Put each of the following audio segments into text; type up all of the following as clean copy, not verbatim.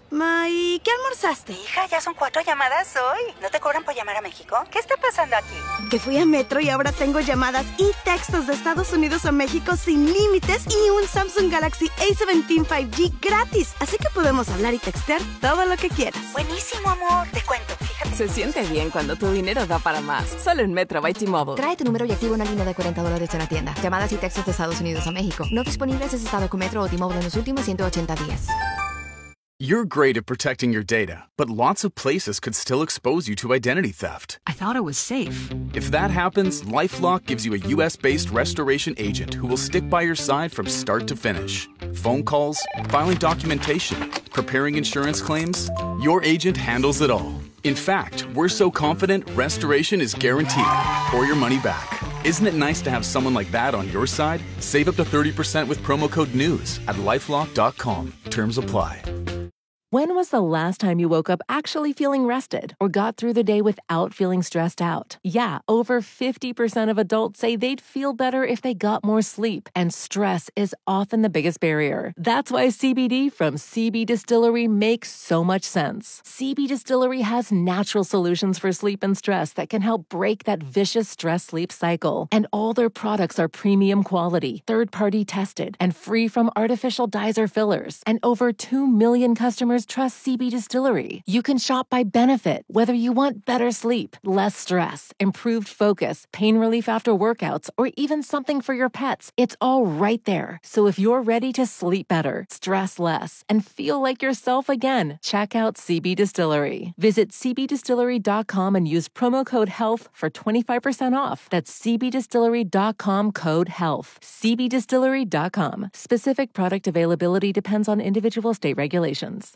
Ma, ¿y qué almorzaste? Hija, ya son 4 llamadas hoy. ¿No te cobran por llamar a México? ¿Qué está pasando aquí? Que fui a Metro y ahora tengo llamadas y textos de Estados Unidos a México sin límites y un Samsung Galaxy A17 5G gratis. Así que podemos hablar y textear todo lo que quieras. Buenísimo, amor. Te cuento, fíjate. Se siente bien cuando tu dinero da para más. Solo en Metro by T-Mobile. Trae tu número y activa una línea de $40 en la tienda. Llamadas y textos de Estados Unidos a México. No disponibles en estado con Metro o T-Mobile en los últimos 180 días. You're great at protecting your data, but lots of places could still expose you to identity theft. I thought it was safe. If that happens, LifeLock gives you a US-based restoration agent who will stick by your side from start to finish. Phone calls, filing documentation, preparing insurance claims, your agent handles it all. In fact, we're so confident restoration is guaranteed or your money back. Isn't it nice to have someone like that on your side? Save up to 30% with promo code NEWS at LifeLock.com. Terms apply. When was the last time you woke up actually feeling rested or got through the day without feeling stressed out? Yeah, over 50% of adults say they'd feel better if they got more sleep, and stress is often the biggest barrier. That's why CBD from CB Distillery makes so much sense. CB Distillery has natural solutions for sleep and stress that can help break that vicious stress-sleep cycle. And all their products are premium quality, third-party tested, and free from artificial dyes or fillers. And over 2 million customers trust CB Distillery. You can shop by benefit, whether you want better sleep, less stress, improved focus, pain relief after workouts, or even something for your pets. It's all right there. So if you're ready to sleep better, stress less, and feel like yourself again, check out CB Distillery. Visit cbdistillery.com and use promo code HEALTH for 25% off. That's cbdistillery.com code HEALTH. cbdistillery.com. Specific product availability depends on individual state regulations.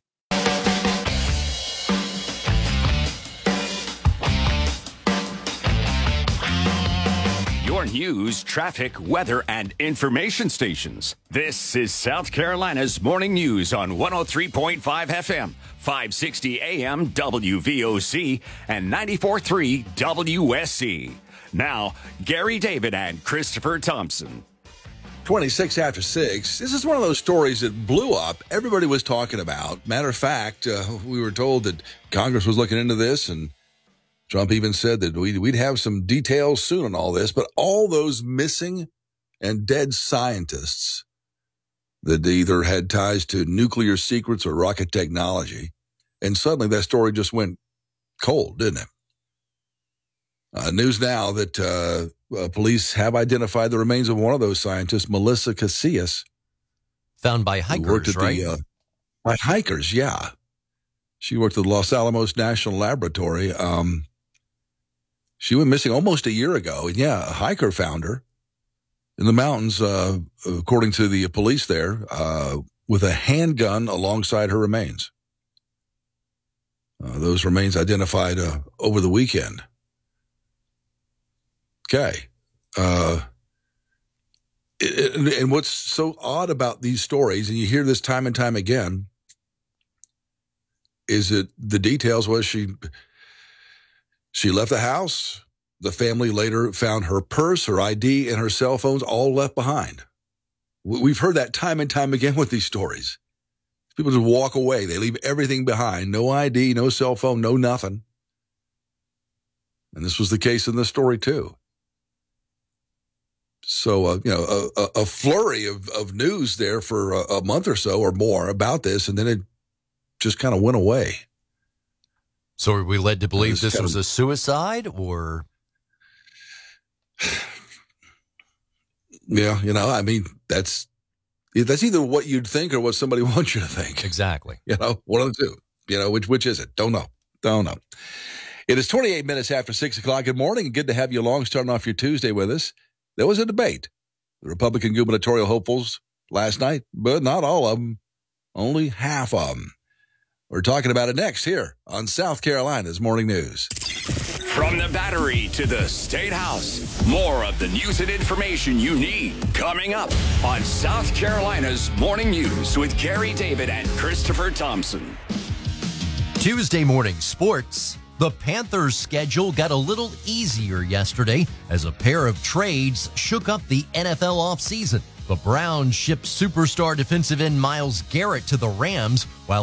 Your news, traffic, weather, and information stations. This is South Carolina's Morning News on 103.5 FM, 560 AM WVOC, and 94.3 WSC. Now, Gary David and Christopher Thompson. 26 after 6. This is one of those stories that blew up. Everybody was talking about. Matter of fact, we were told that Congress was looking into this, and Trump even said that we'd have some details soon on all this. But all those missing and dead scientists that either had ties to nuclear secrets or rocket technology, and suddenly that story just went cold, didn't it? News now that police have identified the remains of one of those scientists, Melissa Casillas. Found by hikers, right? By hikers, yeah. She worked at the Los Alamos National Laboratory. She went missing almost a year ago. And yeah, a hiker found her in the mountains, according to the police there, with a handgun alongside her remains. Those remains identified over the weekend. Okay. And what's so odd about these stories, and you hear this time and time again, is that the details was she left the house. The family later found her purse, her ID, and her cell phones all left behind. We've heard that time and time again with these stories. People just walk away. They leave everything behind. No ID, no cell phone, no nothing. And this was the case in this story too. So, a flurry of news there for a month or so or more about this, and then it just kind of went away. So are we led to believe this was a suicide, or? Yeah, I mean, that's either what you'd think or what somebody wants you to think. Exactly. One of the two. Which is it? Don't know. It is 28 minutes after 6 o'clock. Good morning, and good to have you along, starting off your Tuesday with us. There was a debate. The Republican gubernatorial hopefuls last night, but not all of them, only half of them. We're talking about it next here on South Carolina's Morning News. From the Battery to the State House, more of the news and information you need coming up on South Carolina's Morning News with Gary David and Christopher Thompson. Tuesday morning sports. The Panthers' schedule got a little easier yesterday as a pair of trades shook up the NFL offseason. The Browns shipped superstar defensive end Myles Garrett to the Rams, while